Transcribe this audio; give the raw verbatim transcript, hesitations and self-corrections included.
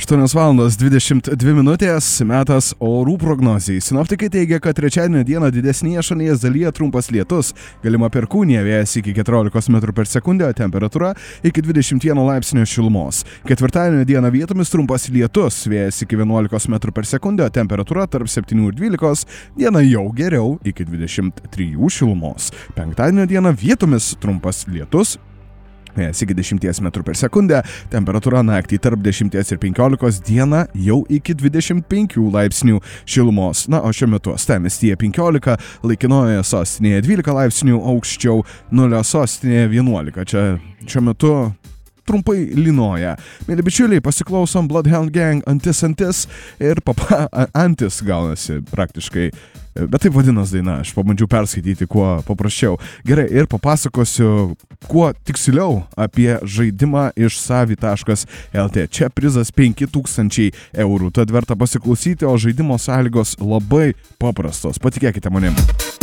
aštuonios valandos dvidešimt dvi minutės, metas orų prognozijai. Sinoptikai teigia, kad trečiadienio dieną didesnėje šalies dalyje trumpas lietus, galima perkūnija, vėjas iki keturiolikos metrų per sekundę, temperatūra iki dvidešimt vieno laipsnio šilumos. Ketvirtadienio dieną vietomis trumpas lietus, vėjas iki vienuolikos metrų per sekundę, temperatūra tarp septynių ir dvylikos, diena jau geriau iki dvidešimt trijų šilumos. Penktadienio dieną vietomis trumpas lietus, vėjas iki dešimties metrų per sekundę, temperatūra naktį tarp dešimties ir penkiolikos, diena jau iki dvidešimt penkių laipsnių šilumos. Na, o šiuo metu uostamiestyje penkiolika, laikinojoje sostinėje dvylika laipsnių, aukščiau nulio sostinėje vienuolika. Čia šiuo metu trumpai lynoja. Mėly bičiuliai, pasiklausom Bloodhound Gang Antis Antis ir papa Antis gaunasi praktiškai. Bet taip vadinas daina, aš pabandžiau perskaityti kuo paprasčiau. Gerai, ir papasakosiu kuo tiksliau apie žaidimą iš savi taškas lt. Čia prizas penki tūkstančiai eurų, tad verta pasiklausyti, o žaidimo sąlygos labai paprastos. Patikėkite manim.